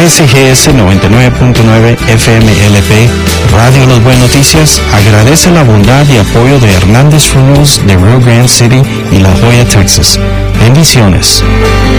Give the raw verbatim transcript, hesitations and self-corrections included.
S G S noventa y nueve punto nueve F M L P, Radio Los Buenos Noticias, agradece la bondad y apoyo de Hernández Funerals de Rio Grande City y La Joya, Texas. Bendiciones.